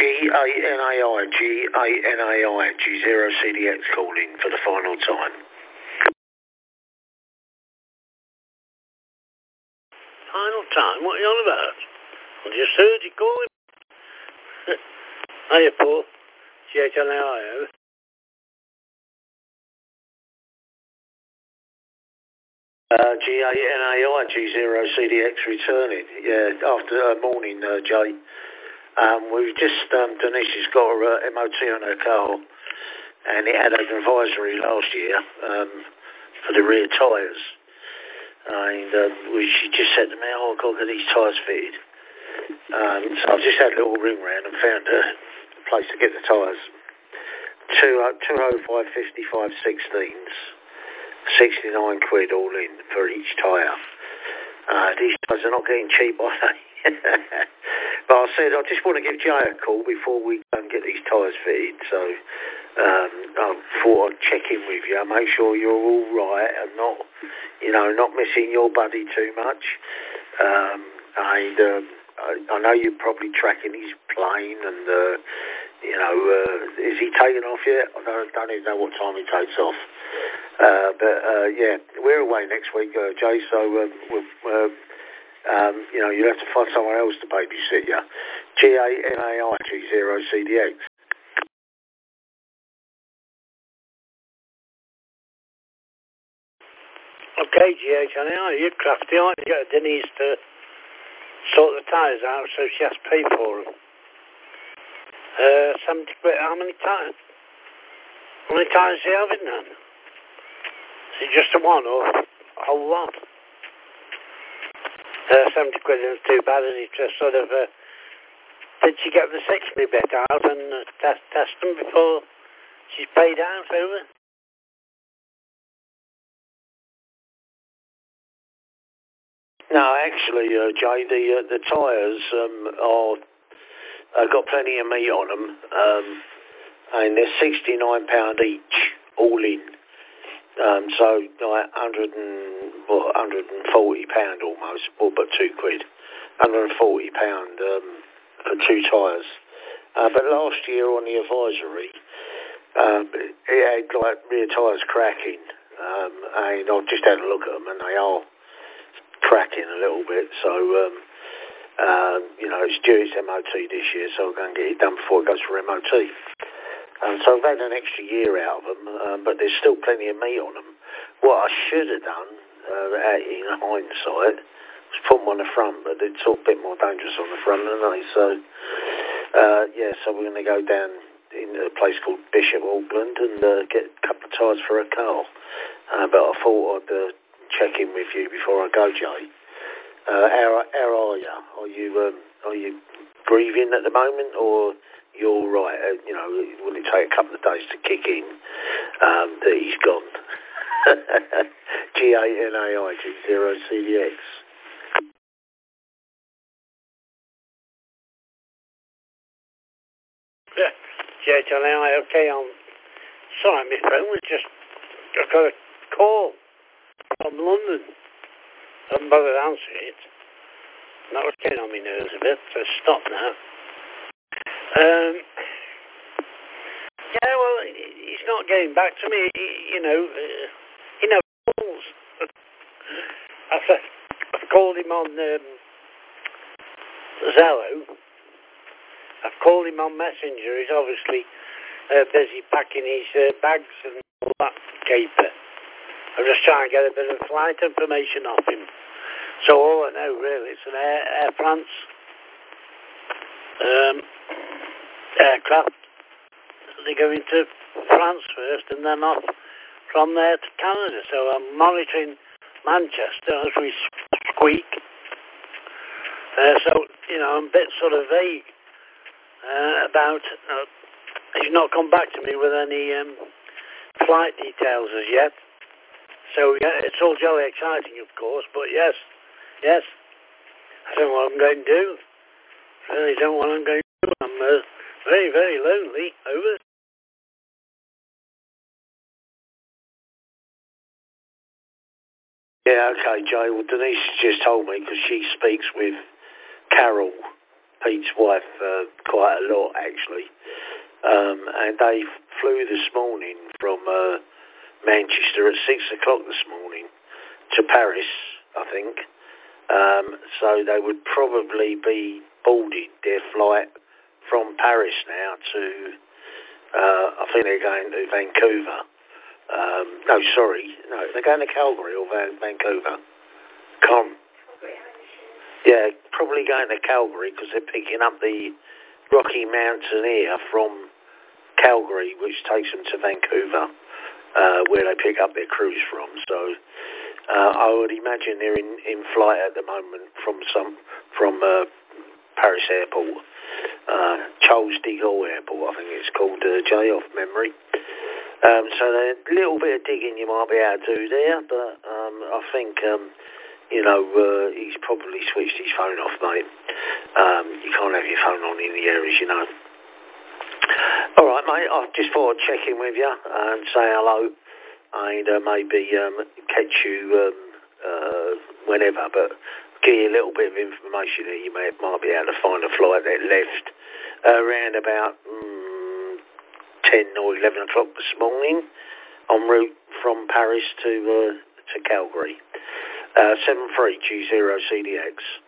G-A-N-A-I, G0CDX calling for the final time. Final time? What are you on about? I just heard you calling. Hiya, Paul. GHNAI. G-A-N-A-I, G0CDX returning. Yeah, after morning, Jay. We've just, Denise's got her MOT on her car, and it had an advisory last year for the rear tyres. And she just said to me, oh, I've got to get these tyres fitted. So I've just had a little ring round and found a place to get the tyres. 205 55 16s, 69 quid all in for each tyre. These tyres are not getting cheap, are they? But I said I just want to give Jay a call before we get these tyres fitted. So I thought I'd check in with you, make sure you're all right and not, not missing your buddy too much. And I know you're probably tracking his plane, and is he taking off yet? I don't even know what time he takes off. But yeah, we're away next week, Jay. So you'll have to find someone else to babysit you. GANAI, G0CDX. Okay, GHNAI, you're crafty, aren't you? You got Denise to sort the tyres out so she has to pay for them. 70 quid, how many tyres? How many tyres do you have in then? Is it just the one or a whole lot? 70 quid isn't too bad, is it? Just sort of, did she get the 6mm bit out and test them before she's paid out over? No, actually, Jay, the tyres are got plenty of meat on them, and they're £69 each, all in. So like £140 almost, but £2. £140 for 2 tyres. But last year on the advisory, it had like rear tyres cracking, and I've just had a look at them, and they are cracking a little bit. So it's due its MOT this year, so we're going to get it done before it goes for MOT. So I've had an extra year out of them, but there's still plenty of meat on them. What I should have done, in hindsight, was put them on the front, but it's all a bit more dangerous on the front, aren't they? So, so we're going to go down in a place called Bishop Auckland and get a couple of tyres for a car. But I thought I'd check in with you before I go, Jay. How are you? Are you grieving at the moment, or you're all right? Will it take a couple of days to kick in that he's gone? GANAI, G0CDX. Yeah, GHNAI, okay, I'm sorry, my phone was just, I got a call from London. I haven't bothered answering it. And that was getting on my nerves a bit, so stop now. Yeah, well, he's not getting back to me. He never calls. I've called him on Zello. I've called him on Messenger. He's obviously busy packing his bags and all that caper. I'm just trying to get a bit of flight information off him. So all I know really is an Air France aircraft. They're going to France first and then off from there to Canada. So I'm monitoring Manchester as we squeak. So, I'm a bit sort of vague about... he's not come back to me with any flight details as yet. So, yeah, it's all jolly exciting, of course, but yes. I don't know what I'm going to do. I really don't know what I'm going to do. I'm very, very lonely. Over. Yeah, okay, Jay. Well, Denise just told me, because she speaks with Carol Pete's wife quite a lot, actually. And they flew this morning from Manchester at 6 o'clock this morning to Paris, I think. So they would probably be boarded their flight from Paris now to, I think they're going to Vancouver. No, they're going to Calgary or Vancouver. Yeah, probably going to Calgary because they're picking up the Rocky Mountaineer from Calgary, which takes them to Vancouver, where they pick up their cruise from. So I would imagine they're in flight at the moment from Paris Airport, Charles de Gaulle Airport, I think it's called, Jay, off memory. So a little bit of digging you might be able to do there, but I think, he's probably switched his phone off, mate. You can't have your phone on in the air, as you know. All right, mate, I just thought I'd check in with you and say hello and maybe catch you whenever, but give you a little bit of information that you might be able to find a flight that left around about 10 or 11 o'clock this morning en route from Paris to Calgary. 73G0CDX.